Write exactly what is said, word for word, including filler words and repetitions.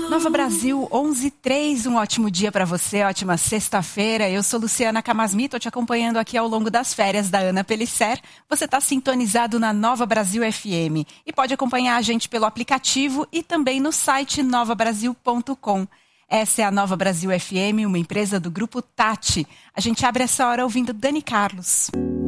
Nova Brasil, onze e três, um ótimo dia para você, ótima sexta-feira. Eu sou Luciana Camasmi, estou te acompanhando aqui ao longo das férias da Ana Pelisser. Você está sintonizado na Nova Brasil F M e pode acompanhar a gente pelo aplicativo e também no site nova brasil ponto com. Essa é a Nova Brasil F M, uma empresa do Grupo Tati. A gente abre essa hora ouvindo Dani Carlos.